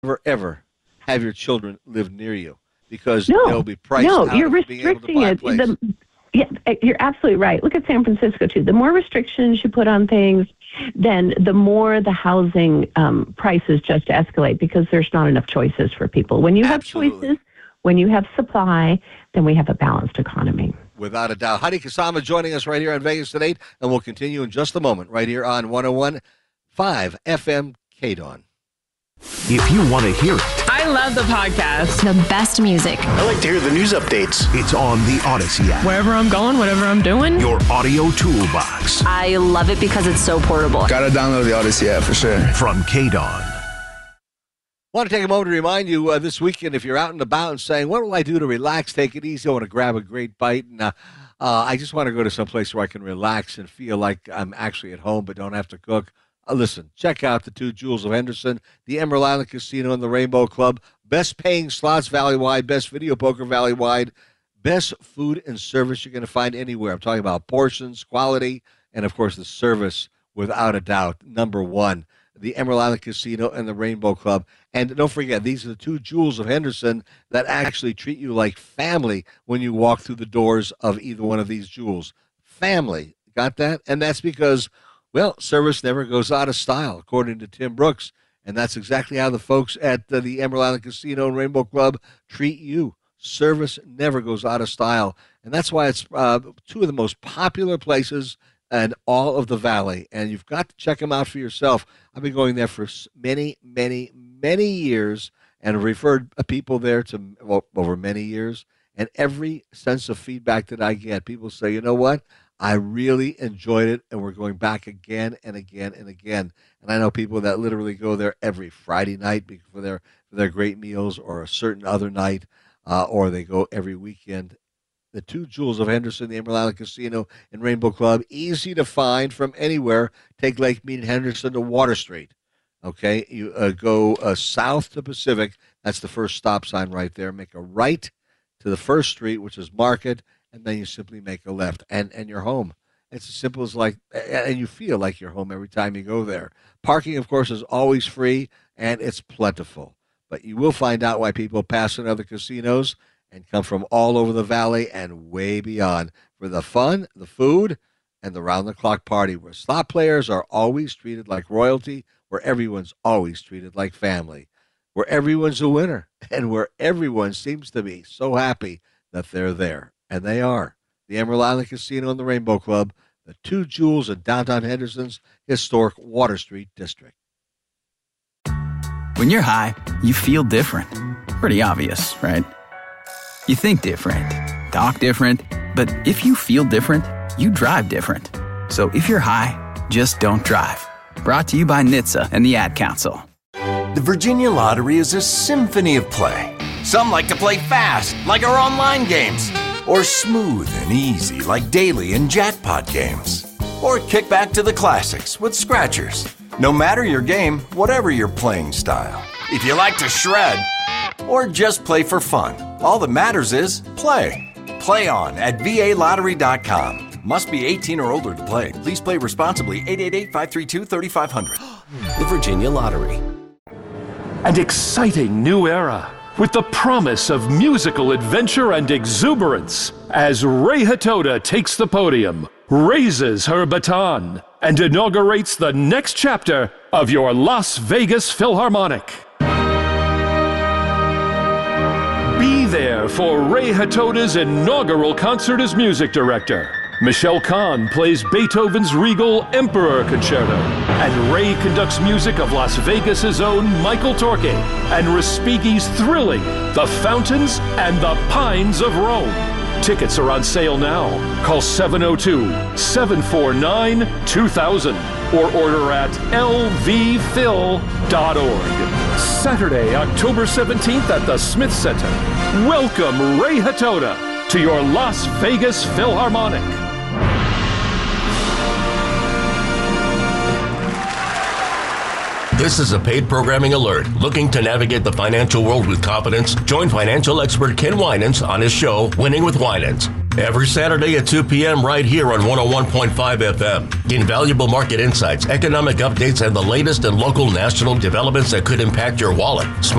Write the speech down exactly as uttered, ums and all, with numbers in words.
never, ever have your children live near you because no, they'll be priced no, out you're of being able to restricting buy a it. place. The, yeah, you're absolutely right. Look at San Francisco, too. The more restrictions you put on things, then the more the housing um, prices just escalate because there's not enough choices for people. When you have Absolutely. choices, when you have supply, then we have a balanced economy. Without a doubt. Heidi Kasama joining us right here on Vegas Tonight, and we'll continue in just a moment right here on one oh one point five F M K D O N. If you want to hear it, I love the podcast. The best music. I like to hear the news updates. it's on the Odyssey app. Wherever I'm going, whatever I'm doing. Your audio toolbox I love it because it's so portable. Gotta download the Odyssey app for sure. from K D O N. Want to take a moment to remind you uh, this weekend, if you're out and about and saying, what will I do to relax, take it easy, I want to grab a great bite, and uh, uh, I just want to go to some place where I can relax and feel like I'm actually at home but don't have to cook. Uh, listen, check out the two Jewels of Henderson, the Emerald Island Casino and the Rainbow Club. Best paying slots valley-wide, best video poker valley-wide, best food and service you're going to find anywhere. I'm talking about portions, quality, and, of course, the service, without a doubt, number one. The Emerald Island Casino and the Rainbow Club. And don't forget, these are the two Jewels of Henderson that actually treat you like family when you walk through the doors of either one of these jewels. Family. Got that? And that's because, well, service never goes out of style, according to Tim Brooks. And that's exactly how the folks at uh, the Emerald Island Casino and Rainbow Club treat you. Service never goes out of style. And that's why it's uh, two of the most popular places and all of the valley, and you've got to check them out for yourself. I've been going there for many, many, many years and referred people there to well, over many years, and every sense of feedback that I get, people say, you know what, I really enjoyed it, and we're going back again and again and again. And I know people that literally go there every Friday night for their, for their great meals or a certain other night, uh, or they go every weekend. The two Jewels of Henderson, the Emerald Island Casino and Rainbow Club, easy to find from anywhere. Take Lake Mead and Henderson to Water Street. Okay, you uh, go uh, south to Pacific. That's the first stop sign right there. Make a right to the first street, which is Market, and then you simply make a left, and, and you're home. It's as simple as like, and you feel like you're home every time you go there. Parking, of course, is always free, and it's plentiful. But you will find out why people pass in other casinos and come from all over the valley and way beyond for the fun, the food, and the round-the-clock party where slot players are always treated like royalty, where everyone's always treated like family, where everyone's a winner, and where everyone seems to be so happy that they're there. And they are. The Emerald Island Casino and the Rainbow Club, the two jewels in downtown Henderson's historic Water Street district. When you're high, you feel different. Pretty obvious, right? You think different, talk different, but if you feel different, you drive different. So if you're high, just don't drive. Brought to you by N H T S A and the Ad Council. The Virginia Lottery is a symphony of play. Some like to play fast, like our online games, or smooth and easy, like daily and jackpot games, or kick back to the classics with scratchers. No matter your game, whatever your playing style. If you like to shred, or just play for fun, all that matters is play. Play on at V A lottery dot com. Must be eighteen or older to play. Please play responsibly. eight eight eight, five three two, three five zero zero. The Virginia Lottery. An exciting new era with the promise of musical adventure and exuberance as Ray Hatoda takes the podium, raises her baton, and inaugurates the next chapter of your Las Vegas Philharmonic. Be there for Ray Hatoda's inaugural concert as music director. Michelle Kahn plays Beethoven's Regal Emperor Concerto, and Ray conducts music of Las Vegas's own Michael Torke, and Respighi's thrilling The Fountains and the Pines of Rome. Tickets are on sale now. Call seven oh two, seven four nine, two thousand or order at L V phil dot org. Saturday, October seventeenth at the Smith Center. Welcome Ray Hatoda to your Las Vegas Philharmonic. This is a paid programming alert. Looking to navigate the financial world with confidence? Join financial expert Ken Winans on his show, Winning with Winans. Every Saturday at two p.m. right here on one oh one point five F M. Gain valuable market insights, economic updates, and the latest in local national developments that could impact your wallet.